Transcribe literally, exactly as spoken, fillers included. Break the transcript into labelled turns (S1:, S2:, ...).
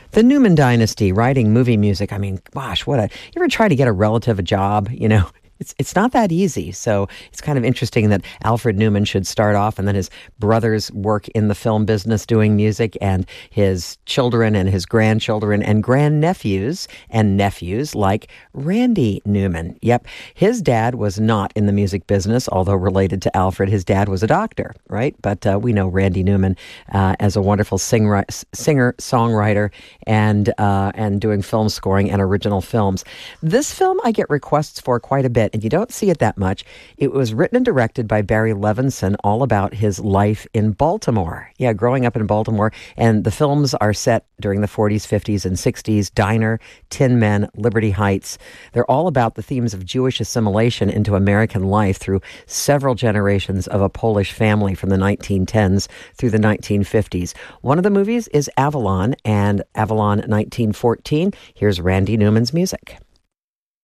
S1: The Newman Dynasty, writing movie music. I mean, gosh, what a... You ever try to get a relative a job, you know? It's it's not that easy. So it's kind of interesting that Alfred Newman should start off, and then his brothers work in the film business doing music, and his children and his grandchildren and grandnephews and nephews like Randy Newman. Yep. His dad was not in the music business, although related to Alfred. His dad was a doctor, right? But uh, we know Randy Newman uh, as a wonderful sing- singer, songwriter, and, uh, and doing film scoring and original films. This film I get requests for quite a bit, and you don't see it that much. It was written and directed by Barry Levinson, all about his life in Baltimore. Yeah, growing up in Baltimore. And the films are set during the forties, fifties, and sixties. Diner, Tin Men, Liberty Heights. They're all about the themes of Jewish assimilation into American life through several generations of a Polish family from the nineteen tens through the nineteen fifties. One of the movies is Avalon, and Avalon nineteen fourteen. Here's Randy Newman's music.